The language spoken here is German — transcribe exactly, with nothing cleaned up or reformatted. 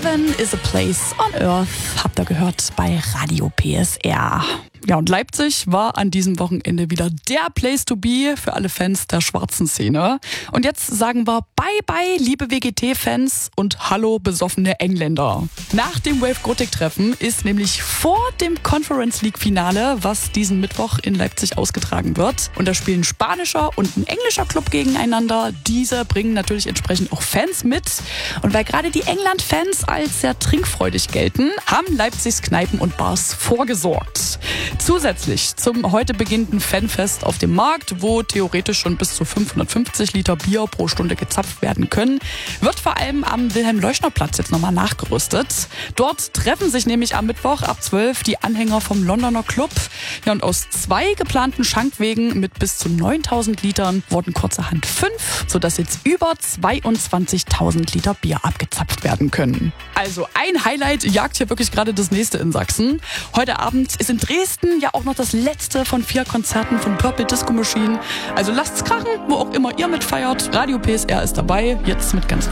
Heaven is a place on earth, habt ihr gehört bei Radio P S R. Ja, und Leipzig war an diesem Wochenende wieder der Place to be für alle Fans der schwarzen Szene. Und jetzt sagen wir Bye-bye, liebe W G T-Fans und hallo, besoffene Engländer. Nach dem Wave-Gothic-Treffen ist nämlich vor dem Conference League-Finale, was diesen Mittwoch in Leipzig ausgetragen wird. Und da spielen ein spanischer und ein englischer Club gegeneinander. Diese bringen natürlich entsprechend auch Fans mit. Und weil gerade die England-Fans als sehr trinkfreudig gelten, haben Leipzigs Kneipen und Bars vorgesorgt. Zusätzlich zum heute beginnenden Fanfest auf dem Markt, wo theoretisch schon bis zu fünfhundertfünfzig Liter Bier pro Stunde gezapft werden können, wird vor allem am Wilhelm-Leuschner-Platz jetzt nochmal nachgerüstet. Dort treffen sich nämlich am Mittwoch ab zwölf die Anhänger vom Londoner Club. Ja, und aus zwei geplanten Schankwegen mit bis zu neuntausend Litern wurden kurzerhand fünf, sodass jetzt über zweiundzwanzigtausend Liter Bier abgezapft werden können. Also ein Highlight jagt hier wirklich gerade das nächste in Sachsen. Heute Abend ist in Dresden ja auch noch das letzte von vier Konzerten von Purple Disco Machine. Also lasst's krachen, wo auch immer ihr mitfeiert. Radio P S R ist dabei, jetzt mit ganz